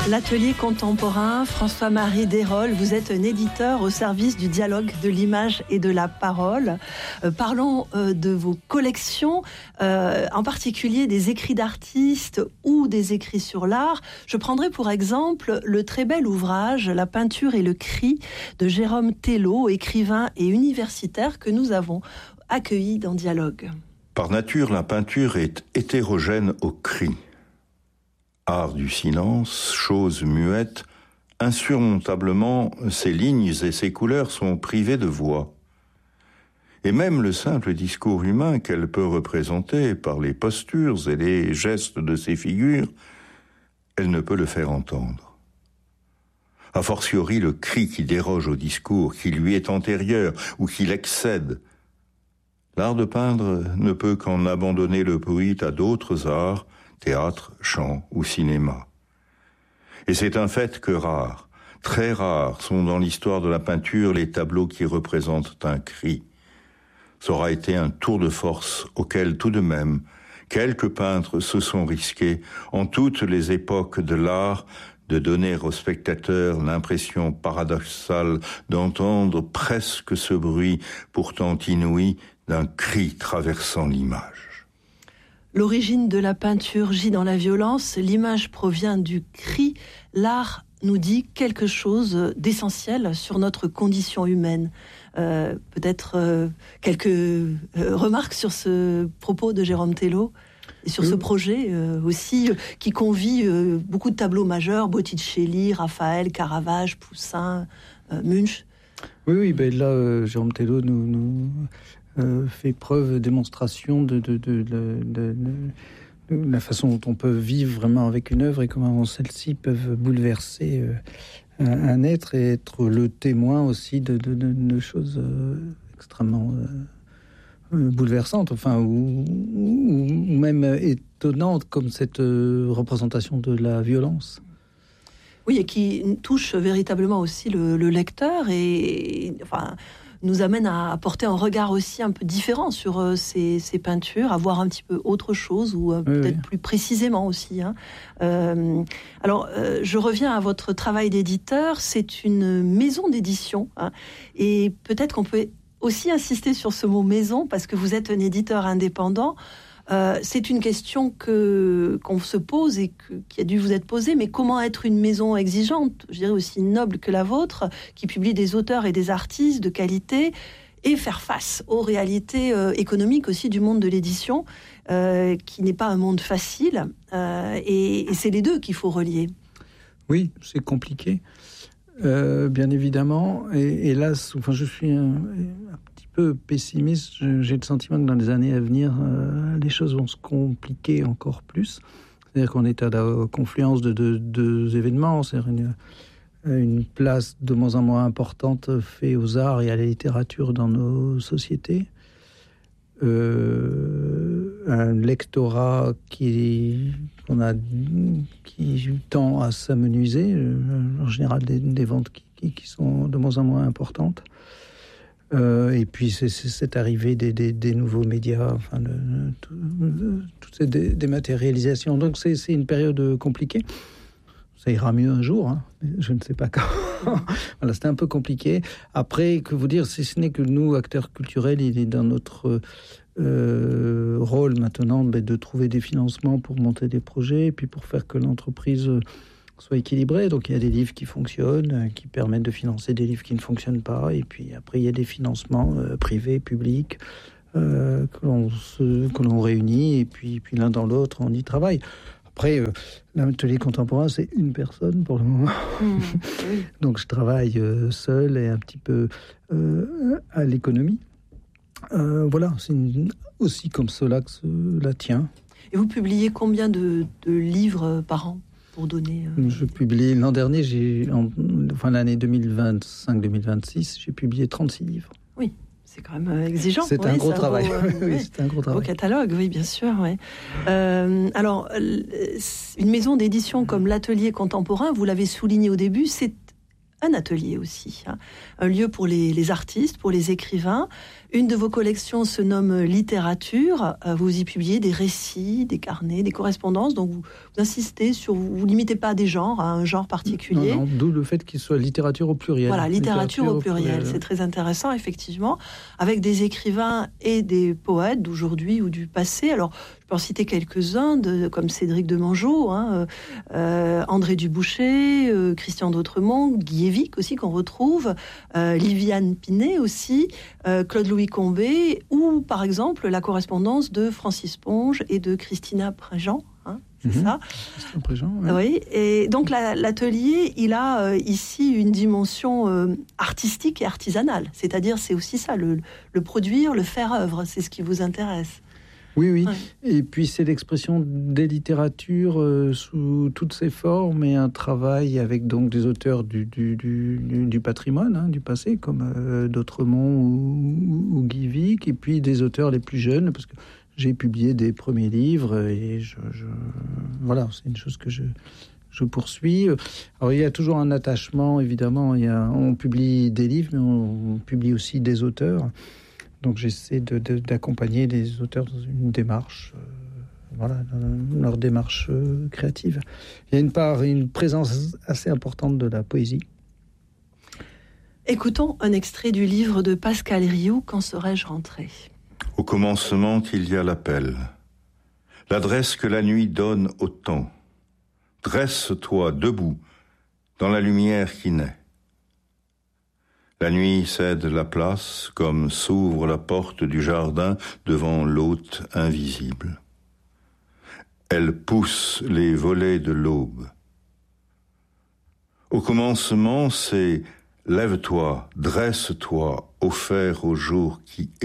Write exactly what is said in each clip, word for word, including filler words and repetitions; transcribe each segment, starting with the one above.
L'atelier contemporain, François-Marie Desrolles, vous êtes un éditeur au service du dialogue de l'image et de la parole. Euh, parlons euh, de vos collections, euh, en particulier des écrits d'artistes ou des écrits sur l'art. Je prendrai pour exemple le très bel ouvrage « La peinture et le cri » de Jérôme Thelot, écrivain et universitaire que nous avons accueilli dans Dialogue. Par nature, la peinture est hétérogène au cri. Art du silence, chose muette, insurmontablement, ses lignes et ses couleurs sont privées de voix. Et même le simple discours humain qu'elle peut représenter par les postures et les gestes de ses figures, elle ne peut le faire entendre. A fortiori, le cri qui déroge au discours, qui lui est antérieur ou qui l'excède. L'art de peindre ne peut qu'en abandonner le bruit à d'autres arts, théâtre, chant ou cinéma. Et c'est un fait que rares, très rares, sont dans l'histoire de la peinture les tableaux qui représentent un cri. Ça aura été un tour de force auquel tout de même quelques peintres se sont risqués en toutes les époques de l'art de donner au spectateur l'impression paradoxale d'entendre presque ce bruit pourtant inouï d'un cri traversant l'image. L'origine de la peinture gît dans la violence, l'image provient du cri, l'art nous dit quelque chose d'essentiel sur notre condition humaine. Euh, peut-être euh, quelques euh, remarques sur ce propos de Jérôme Thelot et sur oui. ce projet euh, aussi, euh, qui convie euh, beaucoup de tableaux majeurs, Botticelli, Raphaël, Caravage, Poussin, euh, Munch. Oui, oui, ben là, euh, Jérôme Thelot nous... nous... Euh, fait preuve, démonstration de, de, de, de, de, de, de la façon dont on peut vivre vraiment avec une œuvre et comment celles-ci peuvent bouleverser euh, un, un être et être le témoin aussi de, de, de, de choses euh, extrêmement euh, bouleversantes, enfin, ou, ou, ou même étonnantes, comme cette euh, représentation de la violence. Oui, et qui touche véritablement aussi le, le lecteur et, enfin, nous amène à porter un regard aussi un peu différent sur euh, ces, ces peintures, à voir un petit peu autre chose ou euh, oui, peut-être oui. plus précisément aussi. Hein. Euh, alors, euh, je reviens à votre travail d'éditeur. C'est une maison d'édition, hein, et peut-être qu'on peut aussi insister sur ce mot maison parce que vous êtes un éditeur indépendant. Euh, c'est une question que, qu'on se pose et que, qui a dû vous être posée, mais comment être une maison exigeante, je dirais aussi noble que la vôtre, qui publie des auteurs et des artistes de qualité, et faire face aux réalités euh, économiques aussi du monde de l'édition, euh, qui n'est pas un monde facile, euh, et, et c'est les deux qu'il faut relier. Oui, c'est compliqué, euh, bien évidemment, et, et là, enfin, je suis un... un peu pessimiste, j'ai le sentiment que dans les années à venir, euh, les choses vont se compliquer encore plus. C'est-à-dire qu'on est à la confluence de deux, deux événements, c'est-à-dire une, une place de moins en moins importante faite aux arts et à la littérature dans nos sociétés, euh, un lectorat qui, qu'on a, qui tend à s'amenuiser, euh, en général des, des ventes qui, qui, qui sont de moins en moins importantes. Euh, et puis c'est, c'est cette arrivée des, des, des nouveaux médias, enfin de, de, de, de, toutes ces dé, dématérialisations. Donc c'est, c'est une période compliquée. Ça ira mieux un jour, hein. Je ne sais pas quand. Voilà, c'était un peu compliqué. Après, que vous dire, si ce n'est que nous, acteurs culturels, il est dans notre euh, rôle maintenant de trouver des financements pour monter des projets et puis pour faire que l'entreprise soit équilibré. Donc il y a des livres qui fonctionnent, qui permettent de financer des livres qui ne fonctionnent pas. Et puis après, il y a des financements euh, privés, publics, euh, que, l'on se, que l'on réunit. Et puis, puis l'un dans l'autre, on y travaille. Après, euh, l'atelier contemporain, c'est une personne pour le moment. Mmh, oui. Donc je travaille euh, seul et un petit peu euh, à l'économie. Euh, voilà, c'est une, aussi comme cela que cela tient. Et vous publiez combien de, de livres par an ? Pour donner, euh... Je publie l'an dernier, j'ai, en, enfin l'année deux mille vingt-cinq deux mille vingt-six, j'ai publié trente-six livres. Oui, c'est quand même exigeant. C'est oui, un gros c'est travail. Un beau, euh, oui, ouais, c'est un gros travail. Beau catalogue, oui, bien sûr. Ouais. Euh, alors, une maison d'édition comme l'Atelier Contemporain, vous l'avez souligné au début, c'est un atelier aussi, hein. Un lieu pour les, les artistes, pour les écrivains, Une de vos collections se nomme Littérature. Vous y publiez des récits, des carnets, des correspondances. Donc vous, vous insistez sur, vous ne limitez pas à des genres, à un genre particulier. Non, non, d'où le fait qu'il soit littérature au pluriel. Voilà, littérature, littérature au, pluriel. au pluriel, c'est très intéressant effectivement, avec des écrivains et des poètes d'aujourd'hui ou du passé. Alors je peux en citer quelques-uns, de, comme Cédric de Mangeot, hein, euh, André Dubouché, euh, Christian d'Autremont, Guy Evic aussi qu'on retrouve, euh, Liviane Pinet aussi, euh, Claude Louis Combet, ou par exemple la correspondance de Francis Ponge et de Christina Préjean. Hein, c'est mmh. ça. Christina Préjean, ouais. Oui. Et donc la, l'atelier, il a euh, ici une dimension euh, artistique et artisanale. C'est-à-dire, c'est aussi ça, le, le produire, le faire œuvre. C'est ce qui vous intéresse. Oui, oui. Ouais. Et puis c'est l'expression des littératures euh, sous toutes ses formes et un travail avec donc des auteurs du, du, du, du patrimoine, hein, du passé, comme euh, d'Autremont ou, ou, ou Guy Evic, et puis des auteurs les plus jeunes, parce que j'ai publié des premiers livres et je, je voilà, c'est une chose que je je poursuis. Alors il y a toujours un attachement, évidemment. Il y a, on publie des livres, mais on, on publie aussi des auteurs. Donc j'essaie de, de, d'accompagner les auteurs dans une démarche, euh, voilà, dans leur démarche euh, créative. Il y a une part, une présence assez importante de la poésie. Écoutons un extrait du livre de Pascal Rioux, Quand serais-je rentré ? Au commencement, il y a l'appel, l'adresse que la nuit donne au temps. Dresse-toi debout dans la lumière qui naît. La nuit cède la place comme s'ouvre la porte du jardin devant l'hôte invisible. Elle pousse les volets de l'aube. Au commencement, c'est « Lève-toi, dresse-toi, offert au jour qui est ».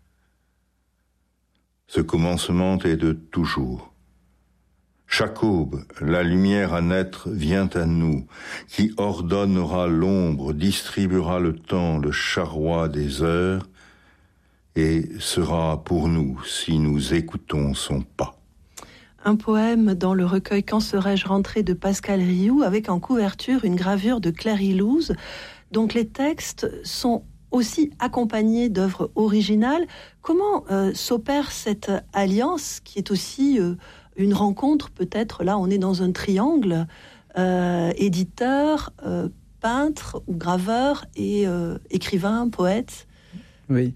Ce commencement est de toujours. Chaque aube, la lumière à naître vient à nous, qui ordonnera l'ombre, distribuera le temps, le charroi des heures, et sera pour nous si nous écoutons son pas. Un poème dans le recueil Quand serais-je rentré de Pascal Rioux, avec en couverture une gravure de Claire Ilouz. Donc les textes sont aussi accompagnés d'œuvres originales. Comment euh, s'opère cette alliance qui est aussi... Euh, une rencontre, peut-être, là, on est dans un triangle, euh, éditeur, euh, peintre ou graveur et euh, écrivain, poète. Oui.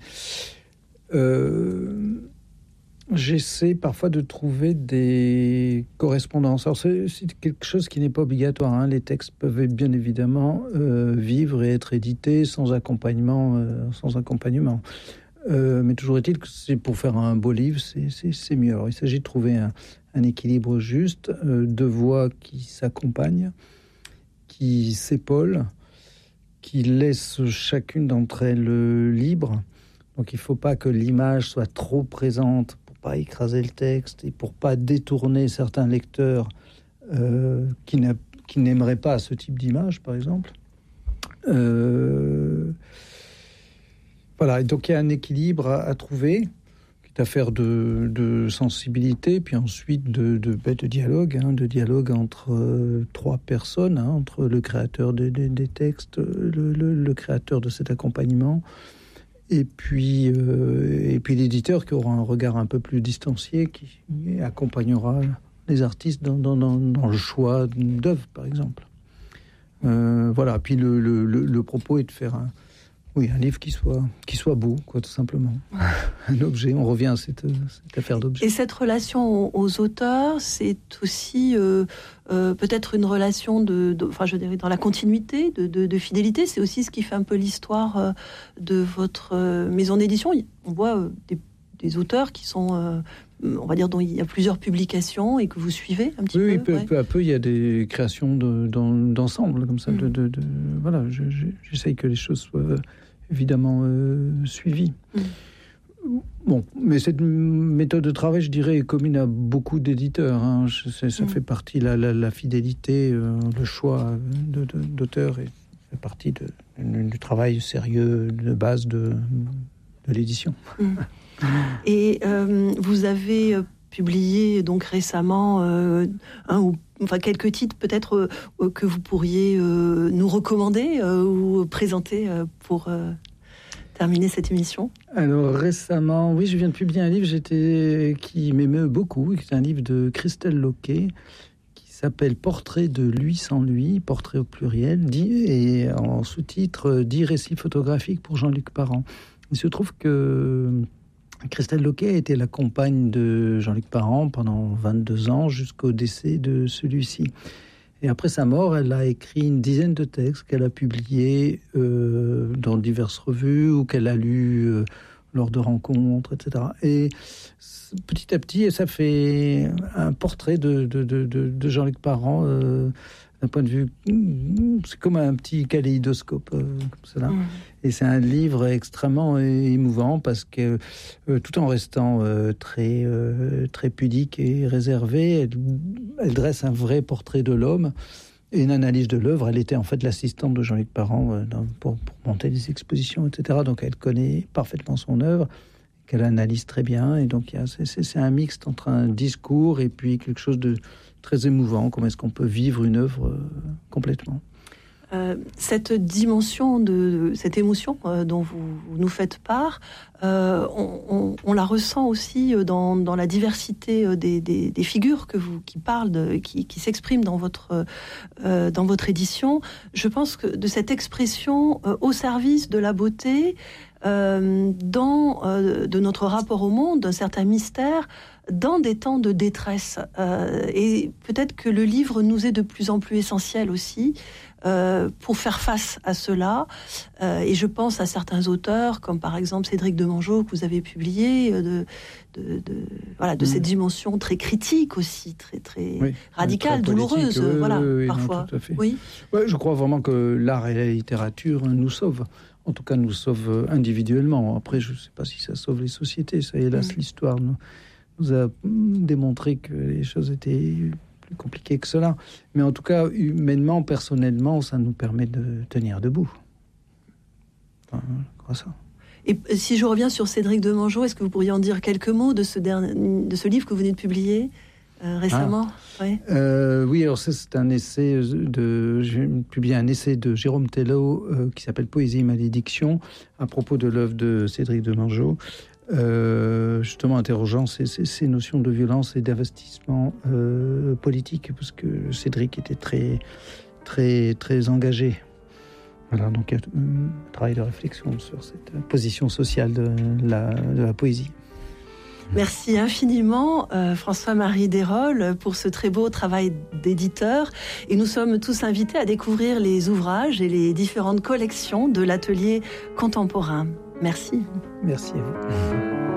Euh, j'essaie parfois de trouver des correspondances. Alors, c'est, c'est quelque chose qui n'est pas obligatoire. Hein. Les textes peuvent bien évidemment euh, vivre et être édités sans accompagnement. Euh, sans accompagnement. Euh, mais toujours est-il que c'est pour faire un beau livre, c'est, c'est, c'est mieux. Alors, il s'agit de trouver un, un équilibre juste, euh, deux voix qui s'accompagnent, qui s'épaulent, qui laissent chacune d'entre elles libre. Donc il ne faut pas que l'image soit trop présente pour ne pas écraser le texte et pour ne pas détourner certains lecteurs euh, qui, n'a, qui n'aimeraient pas ce type d'image, par exemple. Euh... Voilà, et donc il y a un équilibre à, à trouver, qui est affaire de, de sensibilité, puis ensuite de, de, de dialogue, hein, de dialogue entre euh, trois personnes, hein, entre le créateur de, de, des textes, le, le, le créateur de cet accompagnement, et puis, euh, et puis l'éditeur qui aura un regard un peu plus distancié, qui accompagnera les artistes dans, dans, dans, dans le choix d'œuvres, par exemple. Euh, voilà, puis le, le, le, le propos est de faire un... Oui, un livre qui soit, qui soit beau, quoi, tout simplement. Un objet, on revient à cette, cette affaire d'objet. Et cette relation aux auteurs, c'est aussi euh, euh, peut-être une relation de, de, enfin, je dirais, dans la continuité, de, de, de fidélité. C'est aussi ce qui fait un peu l'histoire euh, de votre euh, maison d'édition. On voit euh, des, des auteurs qui sont, euh, on va dire, dont il y a plusieurs publications et que vous suivez un petit oui, peu. Oui, peu, ouais. peu à peu, il y a des créations de, dans, d'ensemble, comme ça. Mmh. De, de, de, voilà, je, je, j'essaye que les choses soient évidemment euh, suivies. Mmh. Bon, mais cette méthode de travail, je dirais, est commune à beaucoup d'éditeurs. Hein. Je, ça mmh. fait partie, la, la, la fidélité, euh, le choix de, de, d'auteur est, fait partie de, de, du travail sérieux de base de, de l'édition. Mmh. Et euh, vous avez publié donc récemment euh, un ou enfin quelques titres peut-être euh, que vous pourriez euh, nous recommander euh, ou présenter euh, pour euh, terminer cette émission? Alors récemment, oui, je viens de publier un livre j'étais, qui m'émeut beaucoup. C'est un livre de Christelle Loquet qui s'appelle « Portrait de lui sans lui », portrait au pluriel, dit, et en sous-titre « dix récits photographiques pour Jean-Luc Parent ». Il se trouve que Christelle Loquet était la compagne de Jean-Luc Parent pendant vingt-deux ans jusqu'au décès de celui-ci. Et après sa mort, elle a écrit une dizaine de textes qu'elle a publiés euh, dans diverses revues ou qu'elle a lus euh, lors de rencontres, et cetera. Et petit à petit, ça fait un portrait de, de, de, de, de Jean-Luc Parent euh, d'un point de vue... C'est comme un petit kaléidoscope, euh, comme cela. Mmh. Et c'est un livre extrêmement émouvant parce que, euh, tout en restant euh, très, euh, très pudique et réservée, elle, elle dresse un vrai portrait de l'homme et une analyse de l'œuvre. Elle était en fait l'assistante de Jean-Luc Parent euh, dans, pour, pour monter des expositions, et cetera. Donc elle connaît parfaitement son œuvre, qu'elle analyse très bien. Et donc il y a, c'est, c'est, c'est un mixte entre un discours et puis quelque chose de très émouvant. Comment est-ce qu'on peut vivre une œuvre euh, complètement? Euh, cette dimension, de, de cette émotion euh, dont vous, vous nous faites part, euh, on, on, on la ressent aussi dans, dans la diversité des, des, des figures que vous, qui parlent, de, qui, qui s'expriment dans votre, euh, dans votre édition. Je pense que de cette expression euh, au service de la beauté, euh, dans euh, de notre rapport au monde, d'un certain mystère, dans des temps de détresse. Euh, et peut-être que le livre nous est de plus en plus essentiel aussi, Euh, pour faire face à cela. Euh, et je pense à certains auteurs, comme par exemple Cédric Demangeot, que vous avez publié, euh, de, de, de, voilà, de mmh. cette dimension très critique aussi, très, très oui, radicale, très douloureuse, oui, voilà, oui, oui, parfois. Non, tout à fait. Oui. Ouais, je crois vraiment que l'art et la littérature nous sauvent. En tout cas, nous sauvent individuellement. Après, je ne sais pas si ça sauve les sociétés. Ça, hélas, mmh. l'histoire nous, nous a démontré que les choses étaient plus compliqué que cela. Mais en tout cas, humainement, personnellement, ça nous permet de tenir debout. Enfin, je crois ça. Et si je reviens sur Cédric Demangeot, est-ce que vous pourriez en dire quelques mots de ce, dernier, de ce livre que vous venez de publier euh, récemment? ah. oui. Euh, oui, alors ça, c'est un essai de... J'ai publié un essai de Jérôme Tello euh, qui s'appelle « Poésie et malédiction » à propos de l'œuvre de Cédric Demangeot. Euh, justement interrogeant ces, ces, ces notions de violence et d'investissement euh, politique, parce que Cédric était très, très, très engagé. Voilà, donc il y a un travail de réflexion sur cette position sociale de la, de la poésie. Merci infiniment euh, François-Marie Desrolles pour ce très beau travail d'éditeur, et nous sommes tous invités à découvrir les ouvrages et les différentes collections de l'atelier contemporain. Merci. Merci à vous.